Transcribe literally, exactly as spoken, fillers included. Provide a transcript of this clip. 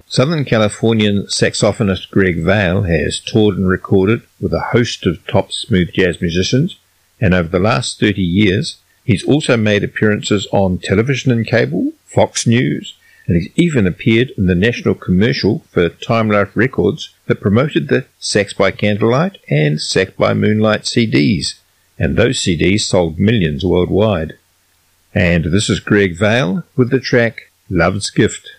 Southern Californian saxophonist Greg Vale has toured and recorded with a host of top smooth jazz musicians, and over the last thirty years, he's also made appearances on television and cable, Fox News, and he's even appeared in the national commercial for Time Life Records that promoted the Sax by Candlelight and Sax by Moonlight C Ds, and those C Ds sold millions worldwide. And this is Greg Vale with the track Love's Gift.